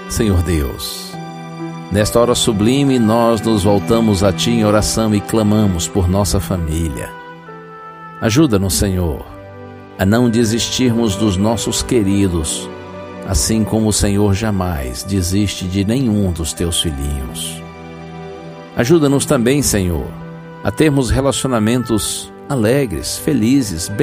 Senhor Deus, nesta hora sublime nós nos voltamos a Ti em oração e clamamos por nossa família. Ajuda-nos, Senhor, a não desistirmos dos nossos queridos, assim como o Senhor jamais desiste de nenhum dos Teus filhinhos. Ajuda-nos também, Senhor, a termos relacionamentos alegres, felizes,